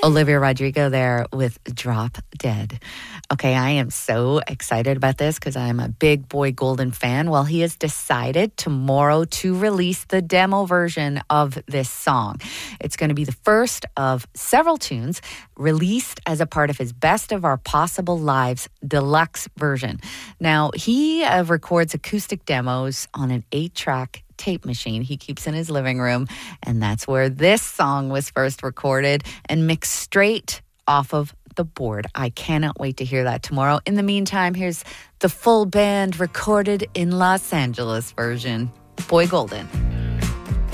Olivia Rodrigo there with Drop Dead. Okay, I am so excited about this because I'm a big Boy Golden fan. Well, he has decided tomorrow to release the demo version of this song. It's going to be the first of several tunes released as a part of his Best of Our Possible Lives deluxe version. Now, he records acoustic demos on an 8-track tape machine he keeps in his living room, and that's where this song was first recorded and mixed straight off of the board. I cannot wait to hear that tomorrow. In the meantime, here's the full band recorded in Los Angeles version. Boy Golden.